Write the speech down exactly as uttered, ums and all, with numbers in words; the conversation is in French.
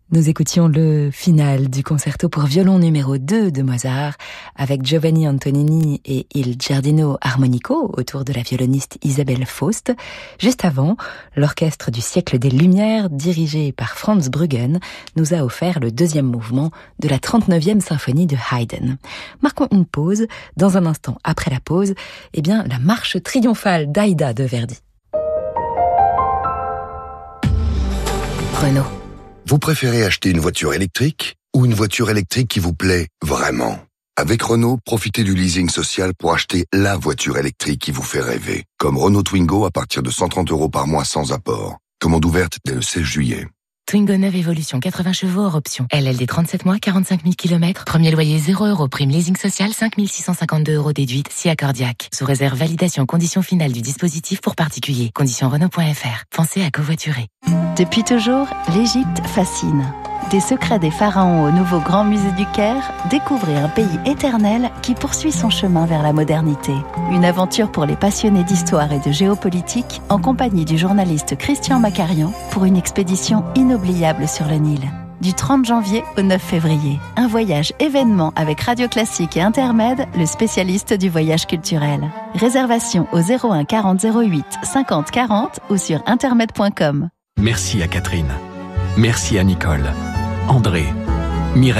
Nous écoutions le final du concerto pour violon numéro deux de Mozart avec Giovanni Antonini et Il Giardino Armonico autour de la violoniste Isabelle Faust. Juste avant, l'orchestre du siècle des Lumières dirigé par Franz Bruggen nous a offert le deuxième mouvement de la trente-neuvième symphonie de Haydn. Marquons une pause. Dans un instant après la pause, eh bien, la marche triomphale d'Aïda de Verdi. Renault. Vous préférez acheter une voiture électrique ou une voiture électrique qui vous plaît vraiment ? Avec Renault, profitez du leasing social pour acheter la voiture électrique qui vous fait rêver. Comme Renault Twingo à partir de cent trente euros par mois sans apport. Commande ouverte dès le seize juillet. Twingo neuve Evolution, quatre-vingts chevaux hors option. L L D trente-sept mois, quarante-cinq mille kilomètres. Premier loyer zéro euros. Prime leasing social, cinq mille six cent cinquante-deux euros déduite, si accordiaque. Sous réserve validation conditions finales du dispositif pour particuliers. Conditions Renault point F R. Pensez à covoiturer. Depuis toujours, l'Égypte fascine. Des secrets des pharaons au nouveau Grand Musée du Caire, découvrez un pays éternel qui poursuit son chemin vers la modernité. Une aventure pour les passionnés d'histoire et de géopolitique en compagnie du journaliste Christian Macarian pour une expédition inoubliable sur le Nil. Du trente janvier au neuf février. Un voyage événement avec Radio Classique et Intermed, le spécialiste du voyage culturel. Réservation au zéro un quarante zéro huit cinquante quarante ou sur intermed point com. Merci à Catherine. Merci à Nicole, André, Mireille.